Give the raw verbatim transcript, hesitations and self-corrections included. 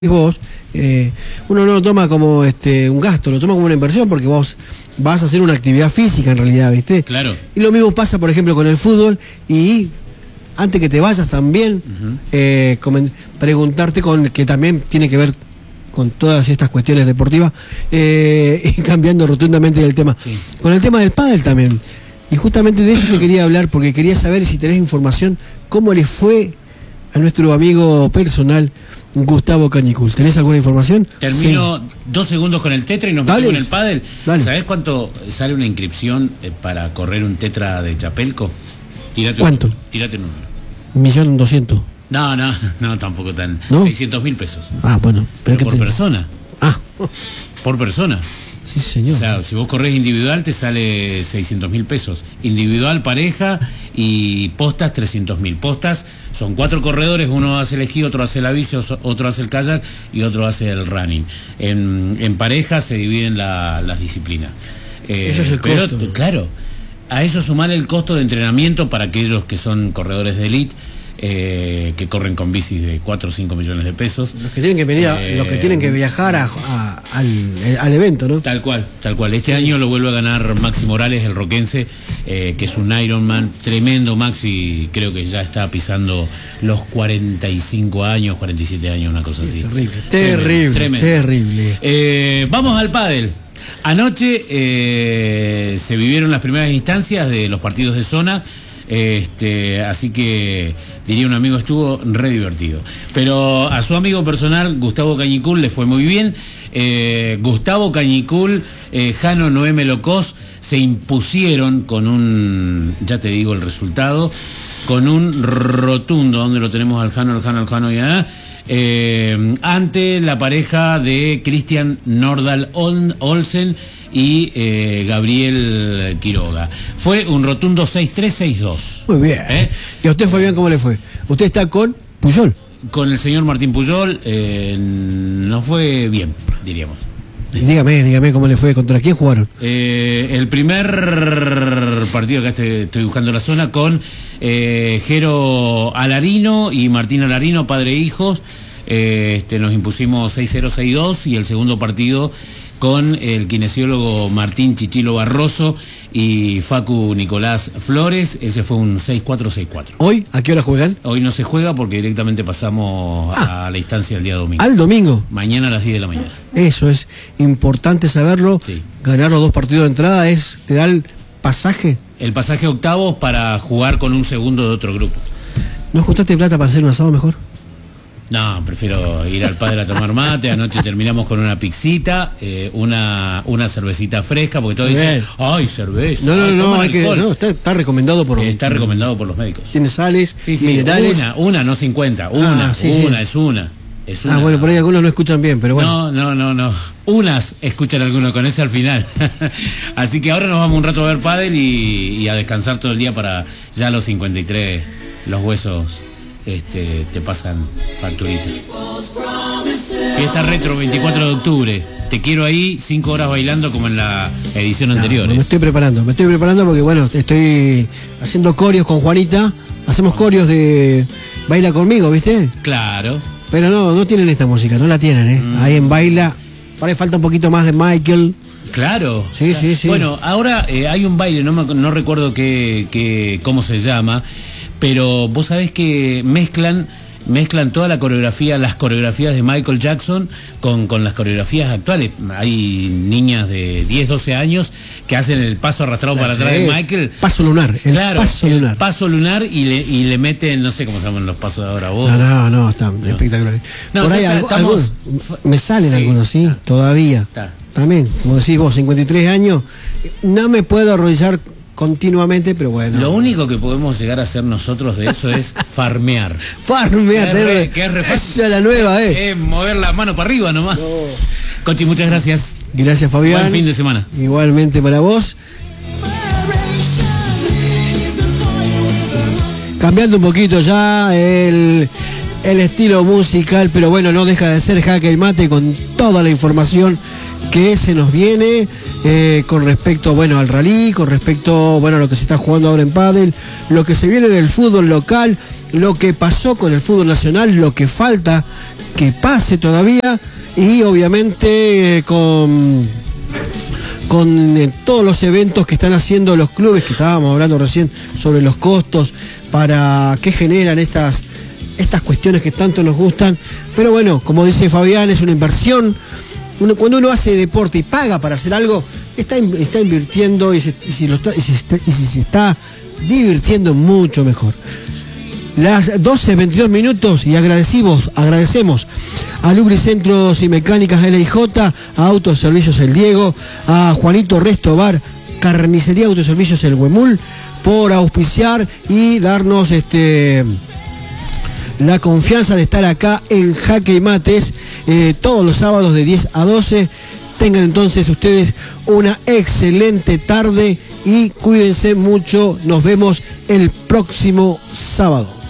Y vos, eh, uno no lo toma como este un gasto, lo toma como una inversión porque vos vas a hacer una actividad física en realidad, ¿viste? Claro. Y lo mismo pasa, por ejemplo, con el fútbol y antes que te vayas también, uh-huh. eh, preguntarte con que también tiene que ver con todas estas cuestiones deportivas eh, y cambiando rotundamente el tema. Sí. Con el tema del pádel también. Y justamente de eso te quería hablar porque quería saber si tenés información, cómo le fue a nuestro amigo personal Gustavo Cañicul. ¿Tenés alguna información? Termino sí. dos segundos con el tetra y nos metemos con el pádel. Dale. ¿Sabés cuánto sale una inscripción eh, para correr un tetra de Chapelco? Tírate ¿Cuánto? Un, tírate un número. Un millón doscientos. No, no, no, tampoco tan. ¿No? seiscientos mil pesos. Ah, bueno. Pero, pero por te... persona. Ah. Por persona. Sí, señor. O sea, si vos corres individual te sale seiscientos mil pesos. Individual, pareja y postas trescientos mil. Postas son cuatro corredores, uno hace el esquí, otro hace la bici, otro hace el kayak y otro hace el running. En, en pareja se dividen la, las disciplinas. Eh, Eso es el pero, costo. Claro, a eso sumar el costo de entrenamiento para aquellos que son corredores de elite. Eh, que corren con bicis de cuatro o cinco millones de pesos. Los que tienen que venir a, eh, los que tienen que viajar a, a, al, al evento, ¿no? Tal cual, tal cual. Este sí. año lo vuelve a ganar Maxi Morales, el roquense, eh, que es un Ironman tremendo. Maxi creo que ya está pisando los cuarenta y cinco años, cuarenta y siete años, una cosa sí, así. Terrible, terrible, tremendo. terrible. Eh, vamos al pádel. Anoche eh, se vivieron las primeras instancias de los partidos de zona. Este, así que diría un amigo, estuvo re divertido. Pero a su amigo personal, Gustavo Cañicul, le fue muy bien. Eh, Gustavo Cañicul, eh, Jano Noé Melocós se impusieron con un, ya te digo el resultado, con un rotundo, donde lo tenemos al Jano, al Jano, al Jano ya, eh, ante la pareja de Christian Nordahl Olsen y eh, Gabriel Quiroga. Fue un rotundo seis tres, seis dos. Muy bien. ¿Eh? ¿Y a usted, Fabián, cómo le fue? Usted está con Pujol. Con el señor Martín Pujol eh, nos fue bien, diríamos. Dígame, dígame cómo le fue, ¿contra quién jugaron? Eh, el primer partido, acá estoy, estoy buscando la zona, con eh, Jero Alarino y Martín Alarino, padre e hijos. Eh, este, nos impusimos seis cero, seis dos, y el segundo partido con el kinesiólogo Martín Chichilo Barroso y Facu Nicolás Flores. Ese fue un seis cuatro, seis cuatro. ¿Hoy? ¿A qué hora juegan? Hoy no se juega porque directamente pasamos ah, a la instancia del día domingo. ¿Al domingo? Mañana a las diez de la mañana. Eso es importante saberlo. Sí. Ganar los dos partidos de entrada es te da el pasaje. El pasaje octavo para jugar con un segundo de otro grupo. ¿No ajustaste plata para hacer un asado mejor? No, prefiero ir al padre a tomar mate. Anoche terminamos con una pixita, eh, una una cervecita fresca, porque todos dicen, ay, cerveza. No, no, ay, no, hay que, no está, está recomendado por... Eh, está recomendado por los médicos. Tiene sales, sí, sí, minerales. Una, una, no cincuenta, una, ah, sí, una, sí. es una. Es una. Ah, bueno, por ahí algunos no escuchan bien, pero bueno. No, no, no, no. Unas escuchan algunos, con ese al final. Así que ahora nos vamos un rato a ver pádel y, y a descansar todo el día para ya a los cincuenta y tres, los huesos este, te pasan facturita. Fiesta retro veinticuatro de octubre. Te quiero ahí, cinco horas bailando como en la edición no, anterior. No, ¿eh? me estoy preparando, me estoy preparando porque bueno, estoy haciendo corios con Juanita. Hacemos corios de Baila Conmigo, ¿viste? Claro. Pero no, no tienen esta música, no la tienen, ¿eh? Mm. Ahí en Baila, por ahí falta un poquito más de Michael. Claro. Sí, sí, sí. Bueno, ahora eh, hay un baile, no, me, no recuerdo qué, qué, cómo se llama, pero vos sabés que mezclan mezclan toda la coreografía, las coreografías de Michael Jackson con, con las coreografías actuales. Hay niñas de diez, doce años que hacen el paso arrastrado claro, para atrás de Michael. Paso lunar, el claro, paso el lunar. paso lunar y le, y le meten, no sé cómo se llaman los pasos de ahora vos. No, no, no, están no. espectaculares. No, Por ahí está, algo, estamos... algunos, me salen sí, algunos, sí, está. todavía. Está. También, como decís vos, cincuenta y tres años, no me puedo arrodillar continuamente, pero bueno. Lo único que podemos llegar a hacer nosotros de eso es farmear. Farmear, que es re, que es re esa es la nueva, ¿eh? Es mover la mano para arriba nomás. No. Conchi, muchas gracias. Gracias, Fabián. Buen fin de semana. Igualmente para vos. Cambiando un poquito ya el, el estilo musical, pero bueno, no deja de ser jaque y mate con toda la información que se nos viene eh, con respecto, bueno, al rally, con respecto, bueno, a lo que se está jugando ahora en pádel, lo que se viene del fútbol local, lo que pasó con el fútbol nacional, lo que falta que pase todavía, y obviamente eh, con, con eh, todos los eventos que están haciendo los clubes, que estábamos hablando recién sobre los costos, para que generan estas, estas cuestiones que tanto nos gustan. Pero bueno, como dice Fabián, es una inversión. Uno, cuando uno hace deporte y paga para hacer algo, está, está invirtiendo, y, se, y, si lo está, y, si está, y si se está divirtiendo mucho mejor. Las doce veintidós minutos, y agradecimos, agradecemos a Lubricentros y Mecánicas L I J, a Autoservicios El Diego, a Juanito Restobar, Carnicería Autoservicios El Huemul, por auspiciar y darnos este la confianza de estar acá en Jaque Mates eh, todos los sábados de diez a doce. Tengan entonces ustedes una excelente tarde y cuídense mucho. Nos vemos el próximo sábado.